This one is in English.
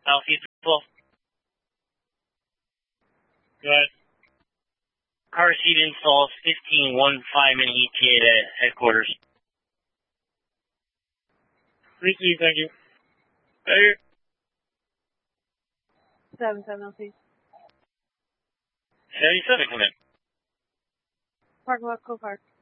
Alfie 12. Go ahead. Car seat installs 1515 in ETA at headquarters. 3 key, thank you. Later. 77 LT. 77, come in. Park lot, co-park.